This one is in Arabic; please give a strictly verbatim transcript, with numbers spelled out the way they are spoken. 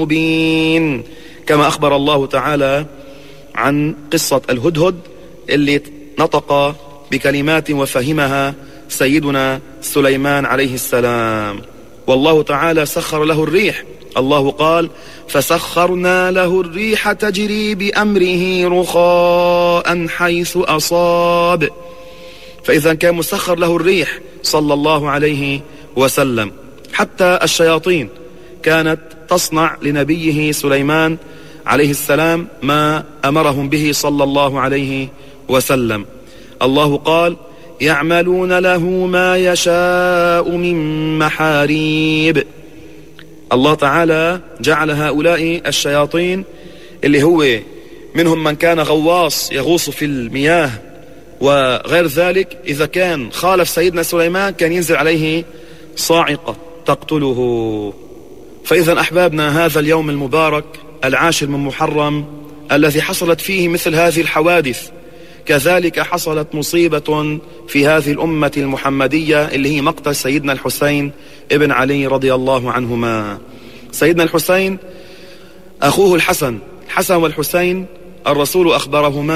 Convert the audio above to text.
مبين، كما أخبر الله تعالى عن قصة الهدهد اللي نطق بكلمات وفهمها سيدنا سليمان عليه السلام. والله تعالى سخر له الريح. الله قال: فسخرنا له الريح تجري بأمره رخاء حيث أصاب. فإذا كان مسخر له الريح صلى الله عليه وسلم. حتى الشياطين كانت تصنع لنبيه سليمان عليه السلام ما أمرهم به صلى الله عليه وسلم. الله قال: يعملون له ما يشاء من محاريب. الله تعالى جعل هؤلاء الشياطين اللي هو منهم من كان غواص يغوص في المياه وغير ذلك، إذا كان خالف سيدنا سليمان كان ينزل عليه صاعقة تقتله. فإذا أحبابنا، هذا اليوم المبارك العاشر من محرم الذي حصلت فيه مثل هذه الحوادث، كذلك حصلت مصيبة في هذه الأمة المحمدية اللي هي مقتل سيدنا الحسين ابن علي رضي الله عنهما. سيدنا الحسين أخوه الحسن، الحسن والحسين الرسول أخبرهما